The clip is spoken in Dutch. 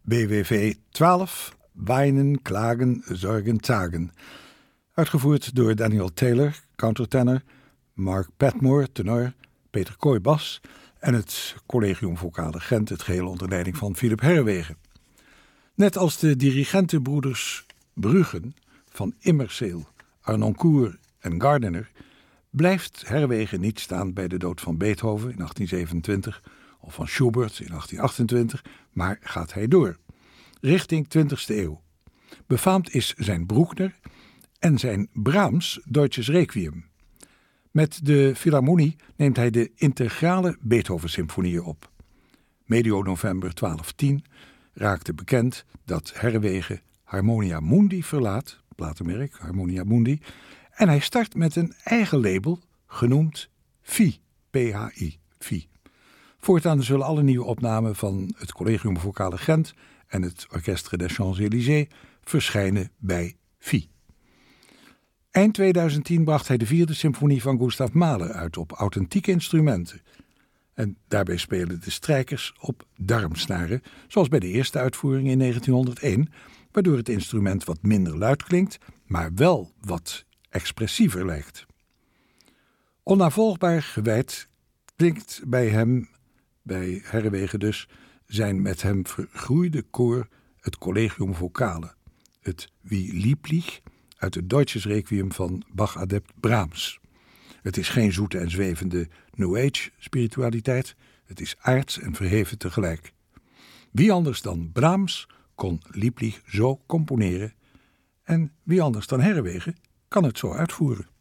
BWV 12, Weinen, Klagen, Zorgen, Zagen. Uitgevoerd door Daniel Taylor, countertenor, Mark Padmore, tenor, Peter Kooi, bas en het Collegium Vocale Gent, het geheel onder leiding van Philip Herrewegen. Net als de dirigentenbroeders Bruggen van Immerseel, Arnoncourt en Gardiner blijft Herrewegen niet staan bij de dood van Beethoven in 1827 of van Schubert in 1828, maar gaat hij door, richting 20e eeuw. Befaamd is zijn Bruckner en zijn Brahms Deutsches Requiem. Met de Philharmonie neemt hij de integrale Beethoven-symfonieën op. Medio november 1210 raakte bekend dat Herrewegen Harmonia Mundi verlaat, platenmerk Harmonia Mundi, en hij start met een eigen label genoemd PHI, P-H-I, PHI. Voortaan zullen alle nieuwe opnamen van het Collegium Vocale Gent en het Orchestre des Champs-Élysées verschijnen bij PHI. Eind 2010 bracht hij de 4e symfonie van Gustav Mahler uit op authentieke instrumenten. En daarbij spelen de strijkers op darmsnaren, zoals bij de eerste uitvoering in 1901, waardoor het instrument wat minder luid klinkt, maar wel wat expressiever lijkt. Onnavolgbaar gewijd klinkt bij hem, bij Herrewegen dus, zijn met hem vergroeide koor het Collegium Vocale, het Wie lieblich uit het Deutsches Requiem van Bach-adept Brahms. Het is geen zoete en zwevende New Age spiritualiteit, het is aards en verheven tegelijk. Wie anders dan Brahms kon Lieblich zo componeren en wie anders dan Herrewegen kan het zo uitvoeren.